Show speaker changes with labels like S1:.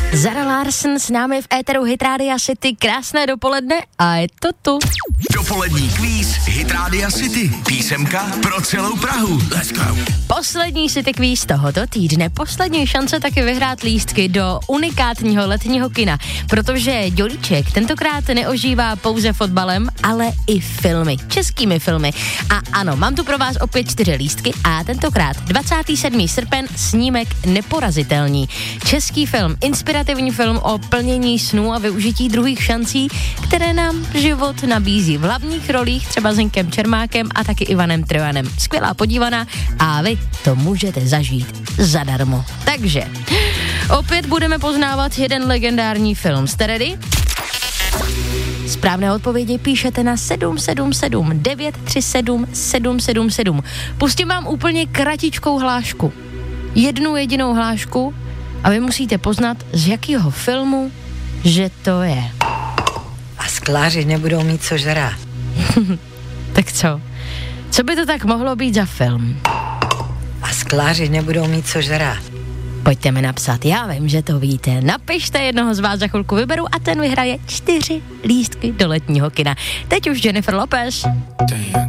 S1: Zara Larsson s námi v éteru Hit Rádia City. Krásné dopoledne a je to tu.
S2: Dopolední kvíz Hit Rádia City. Písemka pro celou Prahu. Let's go.
S1: Poslední City kvíz tohoto týdne. Poslední šance taky vyhrát lístky do unikátního letního kina, protože Dělíček tentokrát neožívá pouze fotbalem, ale i filmy, českými filmy. A ano, mám tu pro vás opět 4 lístky a tentokrát 27. srpen snímek Neporazitelní. Český film, inspirativní film o plnění snů a využití druhých šancí, které nám život nabízí. V hlavních rolích třeba Zdenkem Čermákem a taky Ivanem Trojanem. Skvělá podívaná a vy to můžete zažít zadarmo. Takže opět budeme poznávat jeden legendární film. Jste ready? Správné odpovědi píšete na 777 937 777. Pustím vám úplně kratičkou hlášku. Jednu jedinou hlášku a vy musíte poznat, z jakého filmu, že to je.
S3: A skláři nebudou mít co žrát.
S1: Tak co? Co by to tak mohlo být za film?
S3: A skláři nebudou mít co žrát.
S1: Pojďte mi napsat, já vím, že to víte. Napište, jednoho z vás za chvilku vyberu a ten vyhraje 4 lístky do letního kina. Teď už Jennifer Lopez.